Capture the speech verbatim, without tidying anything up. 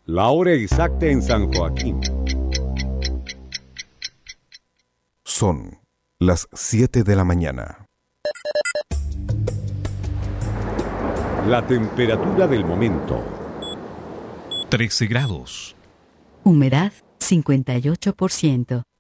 La hora exacta en San Joaquín. Son las siete de la mañana. La temperatura del momento. trece grados. Humedad cincuenta y ocho por ciento.